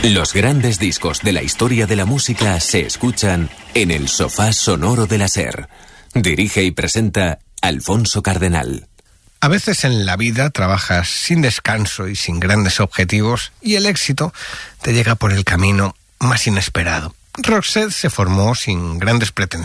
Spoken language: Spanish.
Los grandes discos de la historia de la música se escuchan en el sofá sonoro de la SER. Dirige y presenta Alfonso Cardenal. A veces en la vida trabajas sin descanso y sin grandes objetivos y el éxito te llega por el camino más inesperado. Roxette se formó sin grandes pretensiones.